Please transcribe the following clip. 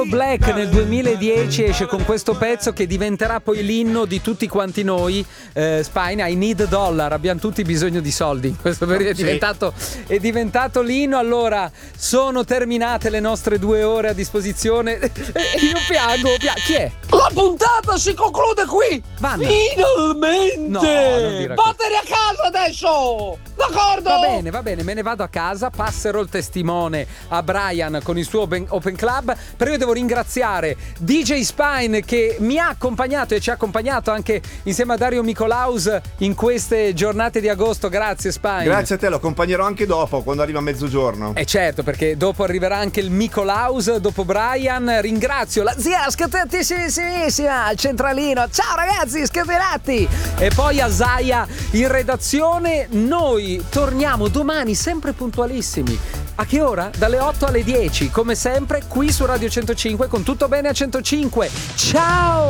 Black nel 2010 esce con questo pezzo che diventerà poi l'inno di tutti quanti noi. Spine, I need $, abbiamo tutti bisogno di soldi in questo periodo, è diventato l'inno. Allora, sono terminate le nostre 2 ore a disposizione. Io piango. Chi è? La puntata si conclude qui. Vanna. Finalmente. No, non dire così. Vattene a casa adesso. D'accordo? Va bene, me ne vado a casa, passerò il testimone a Brian con il suo Open Club, però io devo ringraziare DJ Spine che mi ha accompagnato e ci ha accompagnato anche insieme a Dario Micolaus in queste giornate di agosto. Grazie Spine. Grazie a te, lo accompagnerò anche dopo, quando arriva mezzogiorno. Certo, perché dopo arriverà anche il Micolaus, dopo Brian. Ringrazio la zia scatenatissima al centralino. Ciao ragazzi, scatenati! E poi Asaia in redazione. Noi torniamo domani sempre puntualissimi. A che ora? Dalle 8 alle 10, come sempre qui su Radio 105 con Tutto Bene a 105. Ciao!